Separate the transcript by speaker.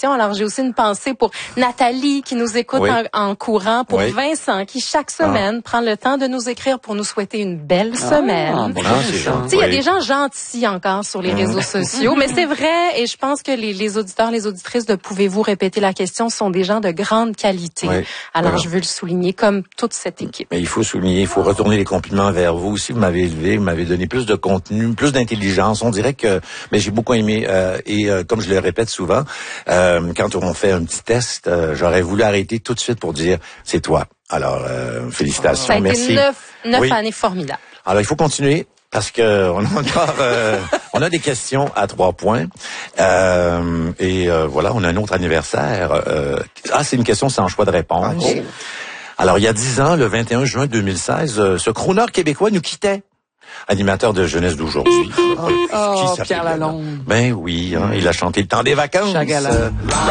Speaker 1: l'émission. Alors, j'ai aussi une pensée pour Nathalie qui nous écoute en courant, pour Vincent qui, chaque semaine, prend le temps de nous écrire pour nous souhaiter une belle semaine. Il y a des gens gentils encore sur les réseaux sociaux, mais c'est vrai, et je pense que les auditeurs, les auditrices de Pouvez-vous répéter la question sont des gens de grande qualité. Alors, je veux le souligner comme toute cette équipe.
Speaker 2: Mais il faut souligner, il faut retourner les compliments vers vous aussi. Vous m'avez élevé, vous m'avez donné plus de contenu, plus d'intelligence. On dirait que, mais j'ai beaucoup aimé, comme je le répète souvent, quand on fait un petit test, j'aurais voulu arrêter tout de suite pour dire, c'est toi. Alors, félicitations,
Speaker 1: ça a été
Speaker 2: merci.
Speaker 1: 9 années formidables.
Speaker 2: Alors, il faut continuer. Parce que on a des questions à 3 points. Voilà, on a un autre anniversaire. C'est une question sans choix de réponse. Alors, il y a 10 ans, le 21 juin 2016, ce crooner québécois nous quittait. Animateur de jeunesse d'aujourd'hui.
Speaker 3: Pierre Lalonde.
Speaker 2: Ben oui, il a chanté Le temps des vacances.